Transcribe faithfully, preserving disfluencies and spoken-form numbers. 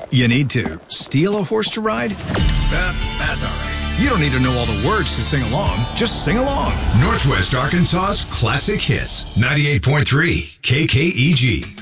You need to steal a horse to ride? Uh, that's all right. You don't need to know all the words to sing along. Just sing along. Northwest Arkansas's classic hits. ninety-eight point three K K E G.